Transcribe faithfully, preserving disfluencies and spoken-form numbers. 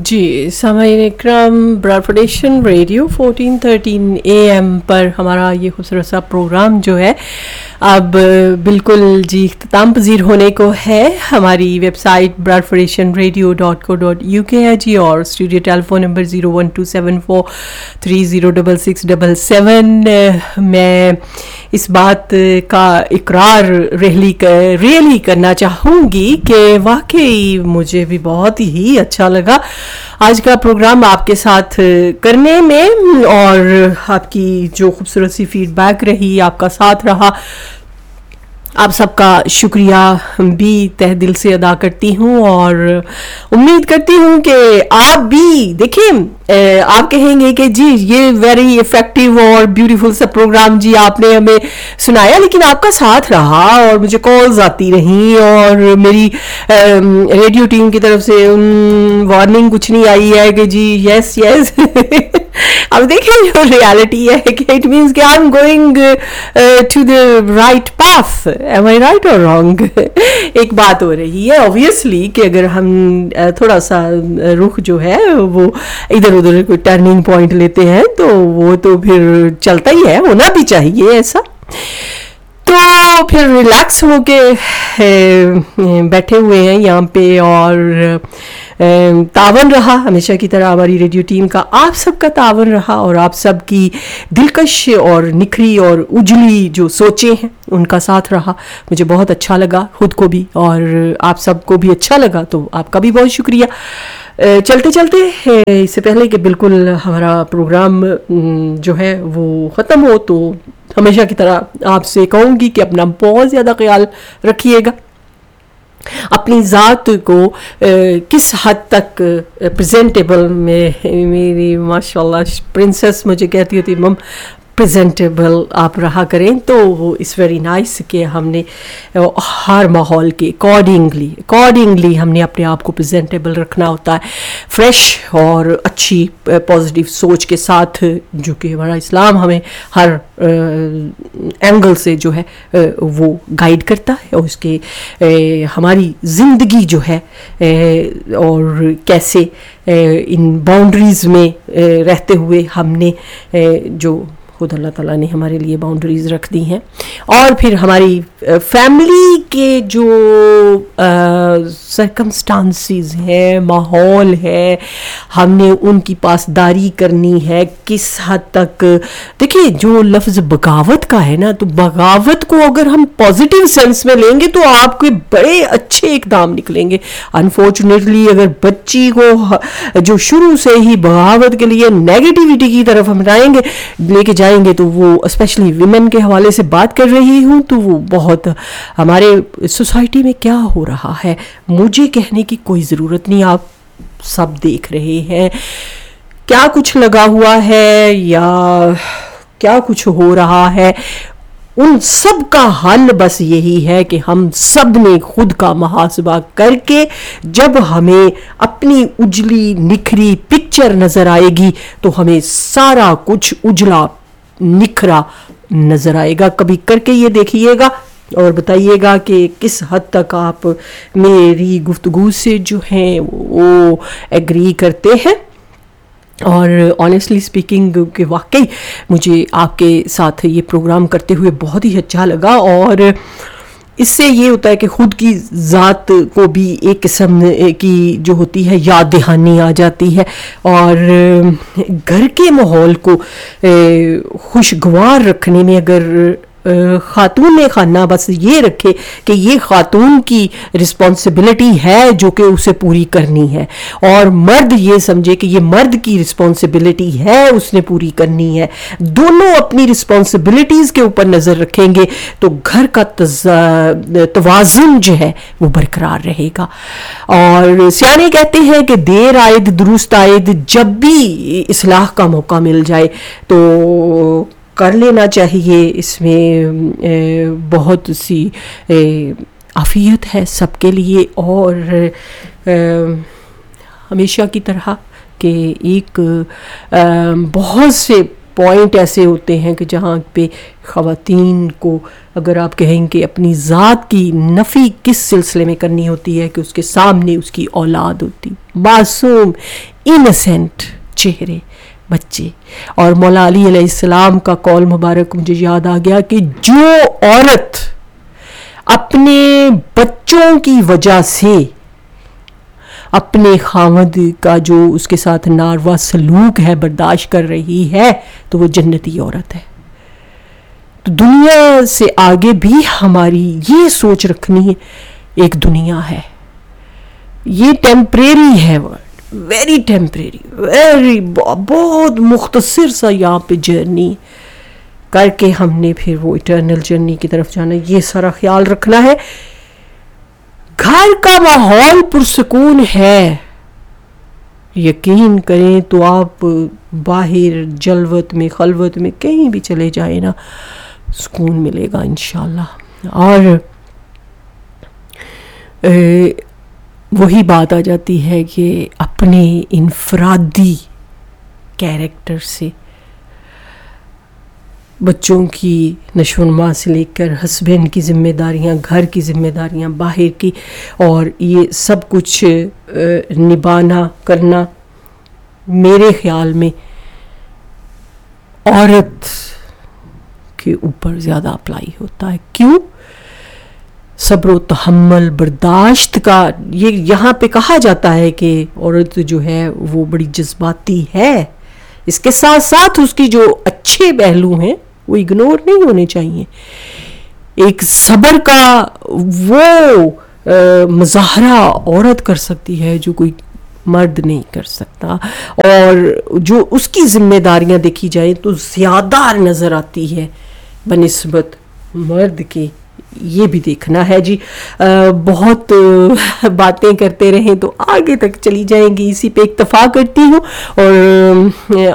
Ji सामईन Ikram, broadcasting radio fourteen thirteen A M पर हमारा ये खूबसूरत सा प्रोग्राम जो है अब बिल्कुल जी इख्तिताम पजीर होने को है। हमारी website broadcasting radio dot co dot U के है जी, और studio telephone number zero one two seven four three zero double six double seven. मैं इस बात का इकरार रियली कर, रियली करना चाहूँगी कि वाकई मुझे भी बहुत ही अच्छा लगा आज का प्रोग्राम आपके साथ करने में, और आपकी जो खूबसूरत सी फीडबैक रही, आपका साथ रहा, आप सबका शुक्रिया भी तहे दिल से अदा करती हूँ। और उम्मीद करती हूँ कि आप भी देखिए, आप कहेंगे कि जी ये वेरी इफेक्टिव और ब्यूटीफुल सा प्रोग्राम जी आपने हमें सुनाया, लेकिन आपका साथ रहा और मुझे कॉल्स आती रहीं और मेरी रेडियो टीम की तरफ से वार्निंग कुछ नहीं आई है कि जी यस यस अब देखिए जो रियलिटी है कि इट मीन्स कि I am going to the right path, M I right और रॉन्ग। एक बात हो रही है ऑब्वियसली कि अगर हम uh, थोड़ा सा रुख जो है वो इधर उधर कोई टर्निंग पॉइंट लेते हैं तो वो तो फिर चलता ही है, होना भी चाहिए ऐसा। तो फिर रिलैक्स होके बैठे हुए हैं यहाँ पे, और तावन रहा हमेशा की तरह हमारी रेडियो टीम का, आप सबका तावन रहा, और आप सबकी दिलकश और निखरी और उजली जो सोचें हैं उनका साथ रहा। मुझे बहुत अच्छा लगा खुद को भी, और आप सबको भी अच्छा लगा, तो आपका भी बहुत शुक्रिया। चलते चलते इससे पहले कि बिल्कुल हमारा प्रोग्राम जो है वो ख़त्म हो, तो हमेशा की तरह आपसे कहूँगी कि अपना बहुत ज़्यादा ख्याल रखिएगा, अपनी ज़ात को आ, किस हद तक प्रेजेंटेबल में, मेरी माशाल्लाह प्रिंसेस मुझे कहती होती मम प्रेजेंटेबल आप रहा करें, तो वो इस वेरी नाइस कि हमने हर माहौल के अकॉर्डिंगली अकॉर्डिंगली हमने अपने आप को प्रेजेंटेबल रखना होता है, फ्रेश और अच्छी पॉजिटिव सोच के साथ, जो कि हमारा इस्लाम हमें हर एंगल से जो है वो गाइड करता है, और उसके ए, हमारी ज़िंदगी जो है ए, और कैसे ए, इन बाउंड्रीज़ में ए, रहते हुए हमने ए, जो खुद अल्लाह ताला ने हमारे लिए बाउंड्रीज रख दी हैं, और फिर हमारी फैमिली के जो सरकमस्टांसिस हैं, माहौल है, हमने उनकी पासदारी करनी है किस हद तक। देखिए जो लफ्ज़ बगावत का है ना, तो बगावत को अगर हम पॉजिटिव सेंस में लेंगे तो आपके बड़े अच्छे इकदाम निकलेंगे। अनफॉर्चुनेटली अगर बच्ची को जो शुरू से ही बगावत के लिए नेगेटिविटी की तरफ हम जाएंगे लेके जाएंगे, तो वो स्पेशली विमेन के हवाले से बात कर रही हूँ, तो वो बहुत हमारे सोसाइटी में क्या हो रहा है मुझे कहने की कोई ज़रूरत नहीं, आप सब देख रहे हैं क्या कुछ लगा हुआ है या क्या कुछ हो रहा है। उन सब का हल बस यही है कि हम सब ने खुद का मुहासबा करके, जब हमें अपनी उजली निखरी पिक्चर नज़र आएगी तो हमें सारा कुछ उजला निखरा नज़र आएगा। कभी करके ये देखिएगा और बताइएगा कि किस हद तक आप मेरी गुफ्तगू से जो हैं वो एग्री करते हैं। और ऑनेस्टली स्पीकिंग कि वाकई मुझे आपके साथ ये प्रोग्राम करते हुए बहुत ही अच्छा लगा, और इससे ये होता है कि खुद की ज़ात को भी एक किस्म की जो होती है याद दहानी आ जाती है, और घर के माहौल को खुशगवार रखने में अगर ख़ातून ने खाना बस ये रखे कि ये ख़ातून की रिस्पॉन्सिबिलिटी है जो कि उसे पूरी करनी है, और मर्द ये समझे कि ये मर्द की रिस्पॉन्सिबिलिटी है उसने पूरी करनी है, दोनों अपनी रिस्पॉन्सिबिलिटीज़ के ऊपर नज़र रखेंगे तो घर का तवाज़ुन जो है वो बरकरार रहेगा। और सियाने कहते हैं कि देर आयद दुरुस्त आयद, जब भी इस्लाह का मौका मिल जाए तो कर लेना चाहिए। इसमें बहुत सी आफियत है सबके लिए, और हमेशा की तरह कि एक बहुत से पॉइंट ऐसे होते हैं कि जहाँ पे ख़वातीन को अगर आप कहें कि अपनी ज़ात की नफ़ी किस सिलसिले में करनी होती है कि उसके सामने उसकी औलाद होती, मासूम انسینٹ چہرے بچے. اور مولا علی علیہ السلام کا قول مبارک مجھے یاد آ گیا کہ جو عورت اپنے بچوں کی وجہ سے اپنے خاوند کا جو اس کے ساتھ ناروا سلوک ہے برداشت کر رہی ہے تو وہ جنتی عورت ہے. تو دنیا سے آگے بھی ہماری یہ سوچ رکھنی ہے، ایک دنیا ہے، یہ ٹیمپریری ہے، ویری ٹیمپریری، ویری بہت مختصر سا یہاں پہ جرنی کر کے ہم نے پھر وہ ایٹرنل جرنی کی طرف جانا. یہ سارا خیال رکھنا ہے. گھر کا ماحول پرسکون ہے، یقین کریں تو آپ باہر جلوت میں خلوت میں کہیں بھی چلے جائیں نا سکون ملے گا انشاءاللہ. اور وہی بات آ جاتی ہے کہ اپنے انفرادی کیریکٹر سے بچوں کی نشو و نما سے لے کر ہسبینڈ کی ذمہ داریاں، گھر کی ذمہ داریاں، باہر کی، اور یہ سب کچھ نبھانا کرنا میرے خیال میں عورت کے اوپر زیادہ اپلائی ہوتا ہے. کیوں؟ صبر و تحمل، برداشت کا. یہ یہاں پہ کہا جاتا ہے کہ عورت جو ہے وہ بڑی جذباتی ہے، اس کے ساتھ ساتھ اس کی جو اچھے پہلو ہیں وہ اگنور نہیں ہونے چاہیے. ایک صبر کا وہ مظاہرہ عورت کر سکتی ہے جو کوئی مرد نہیں کر سکتا، اور جو اس کی ذمہ داریاں دیکھی جائیں تو زیادہ نظر آتی ہے بنسبت مرد کے. یہ بھی دیکھنا ہے جی. بہت باتیں کرتے رہیں تو آگے تک چلی جائیں گی، اسی پہ اکتفا کرتی ہوں. اور